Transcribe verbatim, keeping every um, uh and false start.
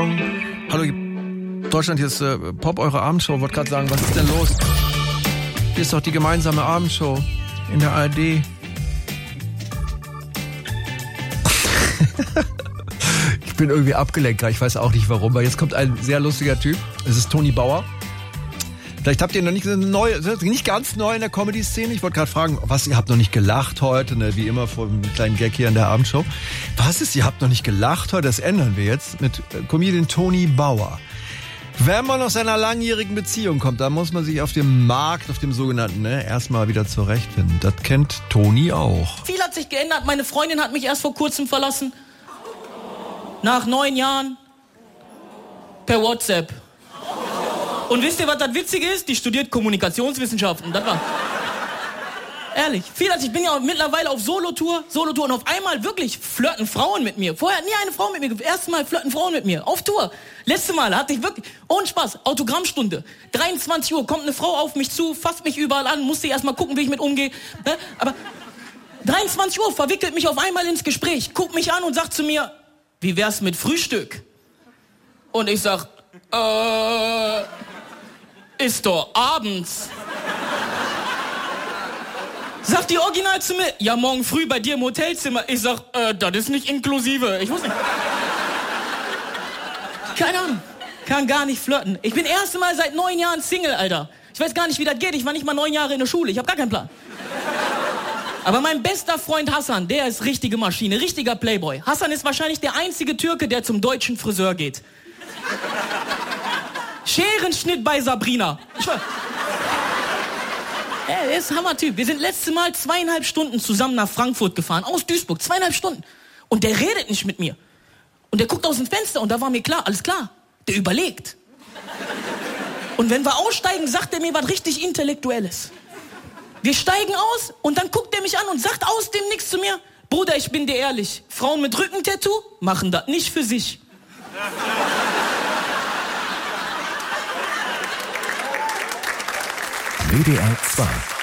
Song. Hallo Deutschland, hier ist äh, Pop, eure Abendshow. Wollte gerade sagen, was ist denn los? Hier ist doch die gemeinsame Abendshow in der A R D. Ich bin irgendwie abgelenkt, ich weiß auch nicht warum, weil jetzt kommt ein sehr lustiger Typ. Es ist Toni Bauer. Vielleicht habt ihr noch nicht neu, nicht ganz neu in der Comedy-Szene. Ich wollte gerade fragen, was, ihr habt noch nicht gelacht heute, ne? Wie immer vor einem kleinen Gag hier in der Abendshow. Was ist, ihr habt noch nicht gelacht heute? Das ändern wir jetzt mit Comedian Toni Bauer. Wenn man aus einer langjährigen Beziehung kommt, dann muss man sich auf dem Markt, auf dem sogenannten, ne, erstmal wieder zurechtfinden. Das kennt Toni auch. Viel hat sich geändert. Meine Freundin hat mich erst vor kurzem verlassen. Nach neun Jahren. Per WhatsApp. Und wisst ihr, was das Witzige ist? Die studiert Kommunikationswissenschaften. Das war... Ehrlich. Viel hat sich... Ich bin ja mittlerweile auf Solo-Tour. Solo-Tour. Und auf einmal wirklich flirten Frauen mit mir. Vorher hat nie eine Frau mit mir. Erstes Mal flirten Frauen mit mir. Auf Tour. Letzte Mal hatte ich wirklich... Ohne Spaß. Autogrammstunde. dreiundzwanzig Uhr kommt eine Frau auf mich zu, fasst mich überall an, musste erst mal gucken, wie ich mit umgehe. Ne? Aber dreiundzwanzig Uhr verwickelt mich auf einmal ins Gespräch, guckt mich an und sagt zu mir, wie wär's mit Frühstück? Und ich sag, äh... ist doch abends. Sagt die original zu mir, ja, morgen früh bei dir im Hotelzimmer. Ich sag, äh, das ist nicht inklusive. Ich wusste nicht. Keine Ahnung. Kann gar nicht flirten. Ich bin erste Mal seit neun Jahren Single, Alter. Ich weiß gar nicht, wie das geht. Ich war nicht mal neun Jahre in der Schule. Ich habe gar keinen Plan. Aber mein bester Freund Hassan, der ist richtige Maschine, richtiger Playboy. Hassan ist wahrscheinlich der einzige Türke, der zum deutschen Friseur geht. Scherenschnitt bei Sabrina. Ich war... Er ist ein Hammertyp. Wir sind letztes Mal zweieinhalb Stunden zusammen nach Frankfurt gefahren, aus Duisburg, zweieinhalb Stunden. Und der redet nicht mit mir. Und der guckt aus dem Fenster und da war mir klar, alles klar, der überlegt. Und wenn wir aussteigen, sagt er mir was richtig Intellektuelles. Wir steigen aus und dann guckt er mich an und sagt aus dem Nichts zu mir, Bruder, ich bin dir ehrlich, Frauen mit Rückentattoo machen das nicht für sich. W D R zwei